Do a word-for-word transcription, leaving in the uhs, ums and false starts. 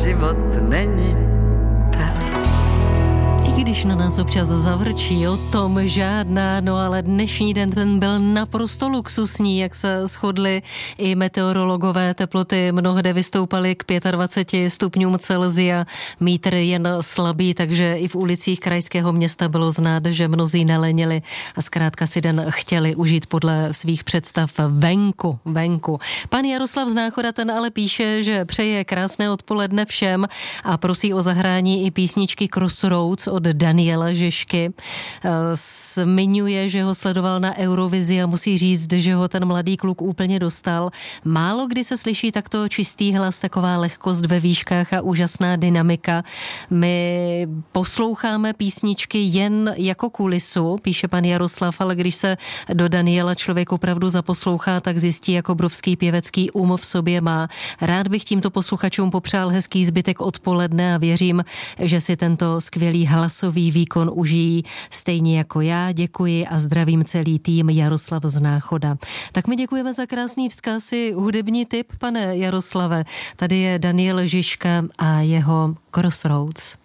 život není pes. I když na nás občas zavrčí, o tom žádná, no ale dnešní den ten byl naprosto luxusní, jak se shodli i meteorologové. Teploty mnohde vystoupaly k dvaceti pěti stupňům Celsia, mítr jen slabý, takže i v ulicích krajského města bylo znát, že mnozí nelenili a zkrátka si den chtěli užít podle svých představ venku, venku. Pan Jaroslav z Náchoda ten ale píše, že přeje krásné odpoledne všem a prosí o zahrání i písničky Crossroads od Daniela Žižky. Zmiňuje, že ho sledoval na Eurovizi a musí říct, že ho ten mladý kluk úplně dostal. Málo kdy se slyší takto čistý hlas, taková lehkost ve výškách a úžasná dynamika. My posloucháme písničky jen jako kulisu, píše pan Jaroslav, ale když se do Daniela člověk opravdu zaposlouchá, tak zjistí, jak obrovský pěvecký um v sobě má. Rád bych tímto posluchačům popřál hezký zbytek odpoledne a věřím, že si tento skvělý hlasový výkon užijí stejně jako já. Děkuji a zdravím celý tým Jaroslav z Náchoda. Tak my děkujeme za krásný vzkaz i hudební tip, pane Jaroslave. Tady je Daniel Žižka a jeho Crossroads.